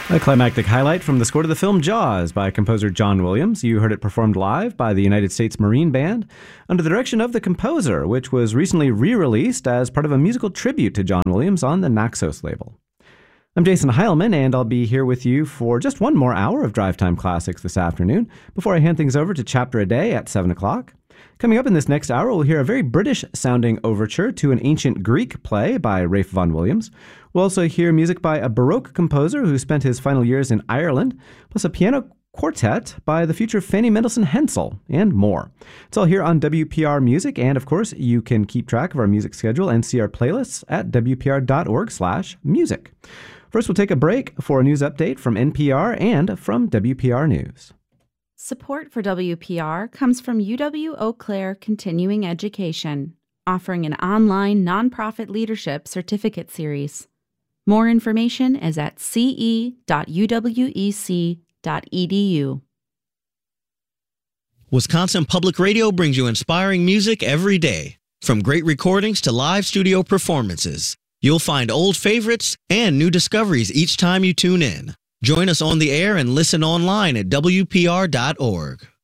A climactic highlight from the score to the film Jaws by composer John Williams. You heard it performed live by the United States Marine Band under the direction of the composer, which was recently re-released as part of a musical tribute to John Williams on the Naxos label. I'm Jason Heilman, and I'll be here with you for just one more hour of Drive Time Classics this afternoon before I hand things over to Chapter a Day at 7 o'clock. Coming up in this next hour, we'll hear a very British-sounding overture to an ancient Greek play by Ralph Vaughan Williams. We'll also hear music by a Baroque composer who spent his final years in Ireland, plus a piano quartet by the future Fanny Mendelssohn Hensel, and more. It's all here on WPR Music, and of course, you can keep track of our music schedule and see our playlists at wpr.org/music. First, we'll take a break for a news update from NPR and from WPR News. Support for WPR comes from UW-Eau Claire Continuing Education, offering an online nonprofit leadership certificate series. More information is at ce.uwec.edu. Wisconsin Public Radio brings you inspiring music every day. From great recordings to live studio performances, you'll find old favorites and new discoveries each time you tune in. Join us on the air and listen online at WPR.org.